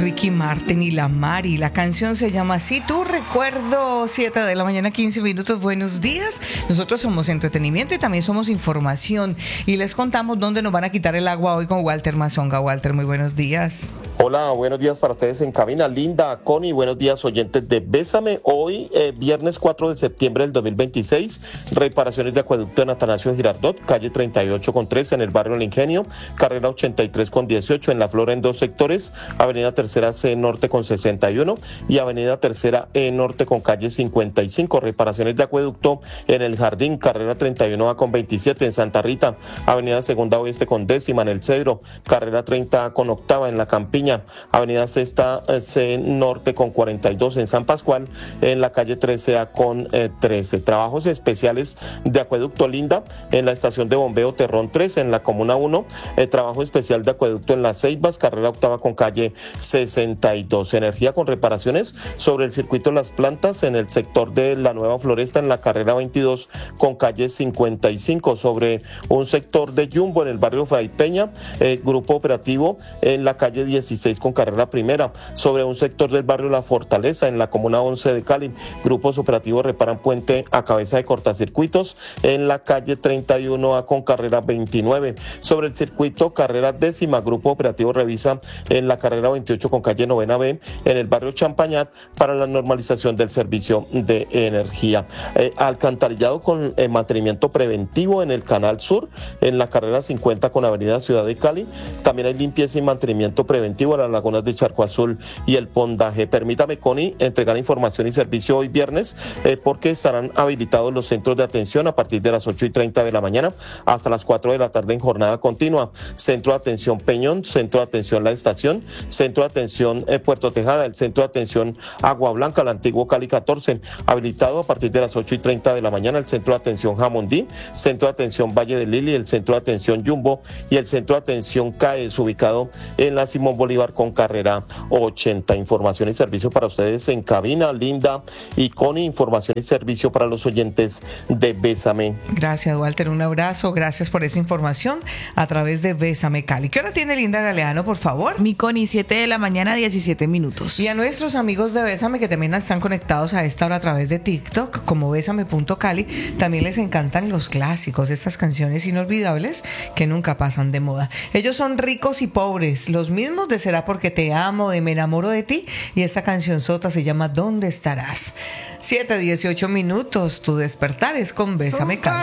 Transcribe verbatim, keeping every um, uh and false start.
Ricky Martin y la Mari. La canción se llama así, Tu Recuerdo. Siete de la mañana, quince minutos. Buenos días. Nosotros somos entretenimiento y también somos información. Y les contamos dónde nos van a quitar el agua hoy con Walter Mazonga. Walter, muy buenos días. Hola, buenos días para ustedes en cabina. Linda, Connie, buenos días oyentes de Bésame. Hoy, eh, viernes cuatro de septiembre del dos mil veintiséis, reparaciones de acueducto en Atanasio Girardot, calle treinta y ocho con tres en el barrio El Ingenio, carrera ochenta y tres con dieciocho en La Flora en dos sectores, avenida Tercera C Norte con sesenta y uno y avenida Tercera E Norte con calle cincuenta y cinco. Reparaciones de acueducto en El Jardín, carrera treinta y uno A con veintisiete en Santa Rita, avenida Segunda Oeste con décima en El Cedro, carrera treinta A con octava en La Campiña, avenida Sexta C Norte con cuarenta y dos en San Pascual, en la calle trece A con eh, trece. Trabajos especiales de acueducto Linda en la estación de bombeo Terrón tres en la Comuna uno, eh, trabajo especial de acueducto en Las Ceibas, carrera octava con calle sesenta y dos. Energía con reparaciones sobre el circuito Las Plantas en el sector de la Nueva Floresta en la carrera veintidós con calle cincuenta y cinco. Sobre un sector de Jumbo en el barrio Fray Peña, eh, grupo operativo en la calle dieciséis con carrera primera. Sobre un sector del barrio La Fortaleza en la Comuna once de Cali, grupos operativos reparan puente a cabeza de cortacircuitos en la calle treinta y uno A con carrera veintinueve. Sobre el circuito carrera décima, grupo operativo revisa en la carrera veintiocho con calle novena B en el barrio Champañat para la normalización del servicio de energía. Eh, alcantarillado con eh, mantenimiento preventivo en el Canal Sur en la carrera cincuenta con avenida Ciudad de Cali. También hay limpieza y mantenimiento preventivo a las lagunas de Charco Azul y el Pondaje. Permítame, Connie, entregar información y servicio hoy viernes eh, porque estarán habilitados los centros de atención a partir de las ocho y treinta de la mañana hasta las cuatro de la tarde en jornada continua. Centro de atención Peñón, Centro de atención La Estación, Centro de atención eh, Puerto Tejada, el Centro de atención Agua Blanca, el antiguo Cali catorce, habilitado a partir de las ocho y treinta de la mañana el Centro de atención Jamondí, Centro de atención Valle de Lili, el Centro de atención Jumbo y el Centro de atención CAES, ubicado en la Simón Bolívar con carrera ochenta. Información y servicio para ustedes en cabina, Linda y Connie. Información y servicio para los oyentes de Bésame. Gracias, Walter, un abrazo, gracias por esa información a través de Bésame Cali. ¿Qué hora tiene Linda Galeano, por favor? Mi Connie, siete de la mañana, diecisiete minutos. Y a nuestros amigos de Bésame que también están conectados a esta hora a través de TikTok como Bésame punto Cali, también les encantan los clásicos, estas canciones inolvidables que nunca pasan de moda. Ellos son Ricos y Pobres, los mismos de Será Porque Te Amo, de Me Enamoro de Ti, y esta canción sota se llama ¿Dónde Estarás? siete dieciocho minutos, tu despertar es con Bésame Cali.